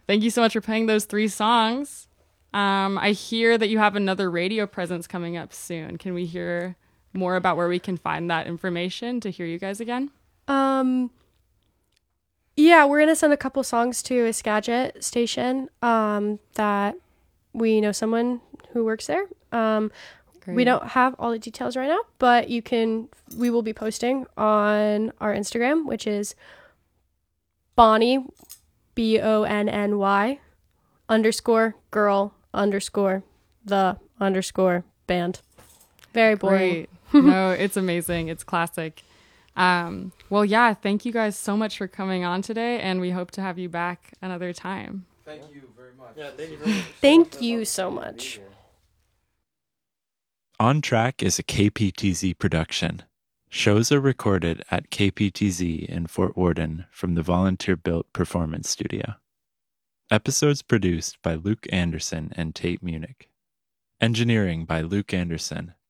Thank you so much for playing those three songs. I hear that you have another radio presence coming up soon. Can we hear more about where we can find that information to hear you guys again? Um, yeah, we're gonna send a couple songs to a Skagit station that we know someone who works there. We Great. don't have all the details right now, but we will be posting on our Instagram, which is Bonnie, BONNY underscore girl underscore the underscore band. Very boring. Great. No, it's amazing. It's classic. Well, yeah, thank you guys so much for coming on today, and we hope to have you back another time. Thank you very much. Yeah, thank you very much. Thank you so much. On Track is a KPTZ production. Shows are recorded at KPTZ in Fort Worden from the volunteer-built performance studio. Episodes produced by Luke Anderson and Tate Munich. Engineering by Luke Anderson.